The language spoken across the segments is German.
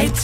Zeit.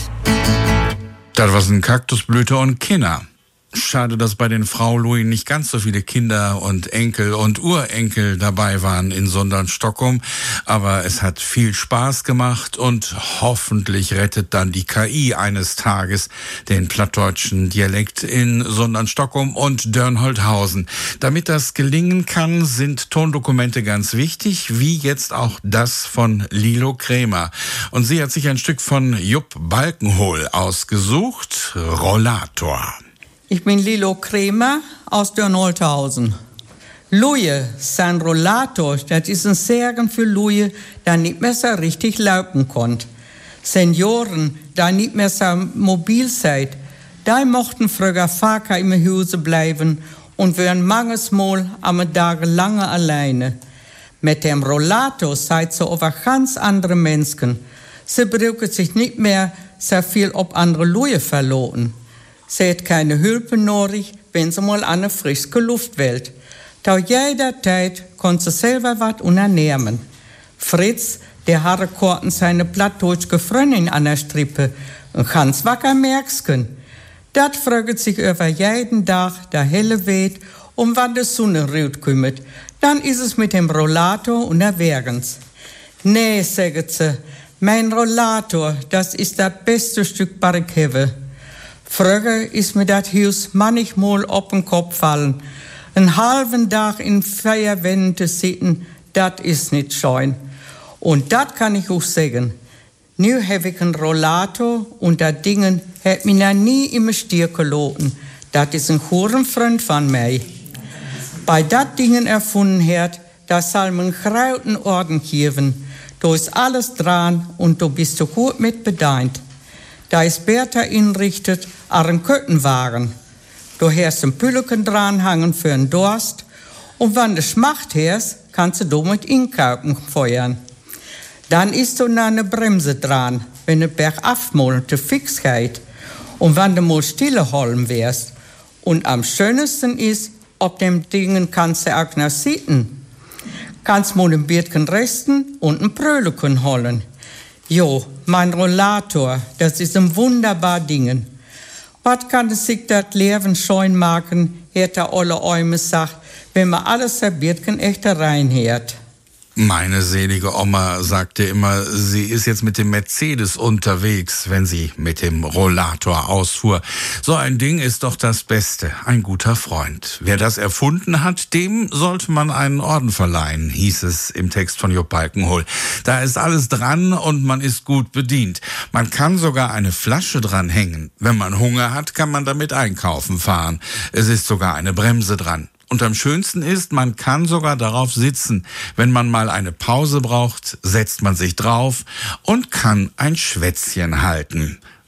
Das war ein Kaktusblüte und Kinder. Schade, dass bei den Frau Louis nicht ganz so viele Kinder und Enkel und Urenkel dabei waren in Sondern-Stockholm. Aber es hat viel Spaß gemacht und hoffentlich rettet dann die KI eines Tages den plattdeutschen Dialekt in Sondern-Stockholm und Dörnholthausen. Damit das gelingen kann, sind Tondokumente ganz wichtig, wie jetzt auch das von Lilo Krämer. Und sie hat sich ein Stück von Jupp Balkenhol ausgesucht, Rollator. Ich bin Lilo Krämer aus Dörnholthausen. Luje, sein Rollator, das ist ein Segen für Luje, der nicht mehr so richtig laufen konnte. Senioren, die nicht mehr so mobil seid, die mochten früher Vater im Hause bleiben und wären manches Mal am Tag lange alleine. Mit dem Rollator seid sie over ganz andere Menschen. Sie brauchen sich nicht mehr so viel auf andere Luje verloren. Sie hat keine Hilfe nötig, wenn sie mal an eine frische Luft will. Da jederzeit kann sie selber was unternehmen. Fritz, der hatte kurz seine plattdeutsche Freundin an der Strippe, ein ganz wacker Merksken. Das fragt sich über jeden Tag der helle Weht, wann die Sonne rauskommt. Dann ist es mit dem Rollator unterwegs. Nee, sagt sie, mein Rollator, das ist das beste Stück Barrikade. Früher ist mir das Haus manchmal auf den Kopf fallen. Einen halben Tag in Feierwänden zu sitzen, das ist nicht schön. Und das kann ich auch sagen. Nu habe ich einen Rollator und das Ding hat mich noch nie im Stich gelassen. Das ist ein guter Freund von mir. Bei das Ding erfunden hat, das soll mir einen grauten Orden geben. Da ist alles dran und du bist so gut mit bedient. Da ist Bertha inrichtet, einen Köttenwagen. Du hast ein Pülleken dranhangen für einen Durst und wenn du Schmacht hast, kannst du damit inkaufen feuern. Dann ist so noch eine Bremse dran, wenn du bergab mal zu fix geht und wenn du mal stille holen wirst. Und am schönsten ist, auf dem Dingen kannst du auch noch sitzen. Kannst mal ein Bierchen resten und ein Brölleken holen. Jo, mein Rollator, das ist ein wunderbar Ding. Was kann sich das Leben schön machen, hat der olle Eume sagt, wenn man alles ein Bierchen echt reinhört. Meine selige Oma sagte immer, sie ist jetzt mit dem Mercedes unterwegs, wenn sie mit dem Rollator ausfuhr. So ein Ding ist doch das Beste, ein guter Freund. Wer das erfunden hat, dem sollte man einen Orden verleihen, hieß es im Text von Jupp Balkenhol. Da ist alles dran und man ist gut bedient. Man kann sogar eine Flasche dran hängen. Wenn man Hunger hat, kann man damit einkaufen fahren. Es ist sogar eine Bremse dran. Und am schönsten ist, man kann sogar darauf sitzen. Wenn man mal eine Pause braucht, setzt man sich drauf und kann ein Schwätzchen halten.